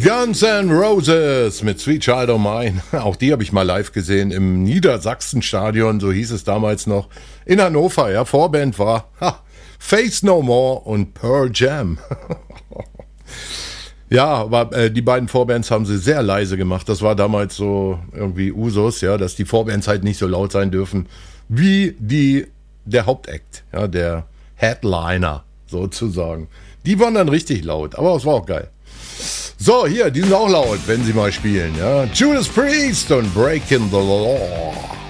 Guns N' Roses mit Sweet Child O' Mine. Auch die habe ich mal live gesehen im Niedersachsenstadion, so hieß es damals noch, in Hannover. Ja, Vorband war Faith No More und Pearl Jam. Ja, aber die beiden Vorbands haben sie sehr leise gemacht. Das war damals so irgendwie Usus, ja, dass die Vorbands halt nicht so laut sein dürfen wie der Hauptakt, ja, der Headliner sozusagen. Die waren dann richtig laut, aber es war auch geil. So, hier, die sind auch laut, wenn sie mal spielen. Ja. Judas Priest und Breaking the Law.